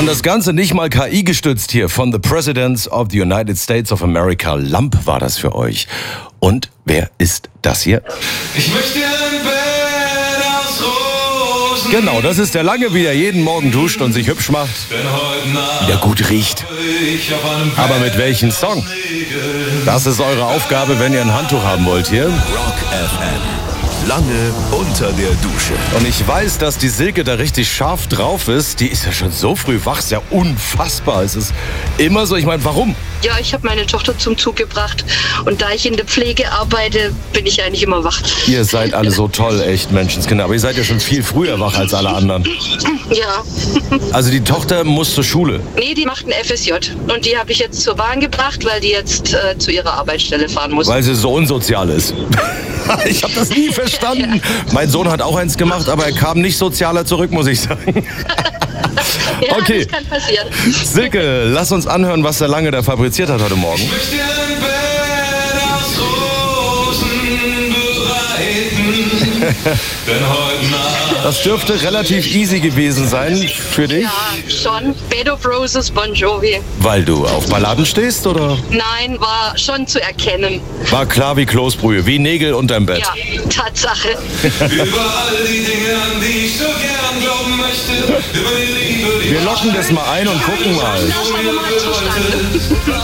Und das Ganze nicht mal KI gestützt hier von The Presidents of the United States of America. Lamp war das für euch. Und wer ist das hier? Ich möchte ein Bett aus Rosen. Genau, das ist der Lange, wie er jeden Morgen duscht und sich hübsch macht. Denn heute Nacht Wie er gut riecht. ich auf einem Aber mit welchem Song? Das ist eure Aufgabe, wenn ihr ein Handtuch haben wollt hier. Rock FM. Lange unter der Dusche. Und ich weiß, dass die Silke da richtig scharf drauf ist. Die ist ja schon so früh wach, ist ja unfassbar. Es ist immer so, ich meine, warum? Ja, ich habe meine Tochter zum Zug gebracht und da ich in der Pflege arbeite, bin ich eigentlich immer wach. Ihr seid alle so toll, echt Menschenskinder. Aber ihr seid ja schon viel früher wach als alle anderen. Ja. Also die Tochter muss zur Schule. Nee, die macht ein FSJ und die habe ich jetzt zur Bahn gebracht, weil die jetzt zu ihrer Arbeitsstelle fahren muss. Weil sie so unsozial ist. Ich habe das nie verstanden. Mein Sohn hat auch eins gemacht, aber er kam nicht sozialer zurück, muss ich sagen. Ja, Okay. das kann passieren. Silke, lass uns anhören, was der Lange da fabriziert hat heute Morgen. Ich möchte ein Bett aus Rosen bereiten. Denn heute Nacht Das dürfte relativ easy gewesen sein für dich, Ja, schon. Bed of Roses, Bon Jovi. weil du auf Balladen stehst, oder? Nein, war schon zu erkennen. War klar wie Kloßbrühe, wie Nägel unterm Bett. Ja, Tatsache. über all die Dinge, an die ich so gern glauben möchte. Über die Liebe, die Wir locken das mal ein und gucken mal. Das war mal zustande.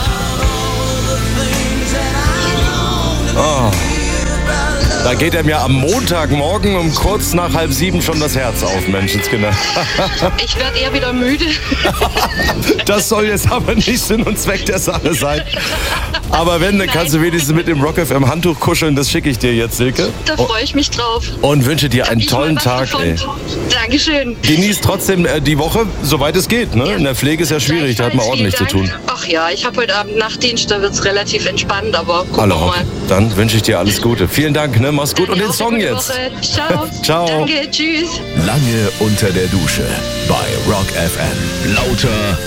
Da geht er mir am Montagmorgen um kurz nach 6:30 schon das Herz auf, Menschenskinder. Ich werde eher wieder müde. Das soll jetzt aber nicht Sinn und Zweck der Sache sein. Aber wenn, dann kannst du wenigstens mit dem Rock FM Handtuch kuscheln. Das schicke ich dir jetzt, Silke. Da freue ich mich drauf. Und wünsche dir einen Ich mal tollen was Tag, ey. gefunden. Dankeschön. Genieß trotzdem die Woche, soweit es geht. Ne? In der Pflege ist ja schwierig, da hat man ordentlich zu tun. Ach ja, ich habe heute Abend Nachtdienst, da wird es relativ entspannt, aber gucken Alle wir hopp. mal. Dann wünsche ich dir alles Gute. Vielen Dank, ne? Mach's gut. Und den Auch Song eine gute jetzt. Woche. Ciao. Ciao. Danke, tschüss. Lange unter der Dusche bei Rock FM. Lauter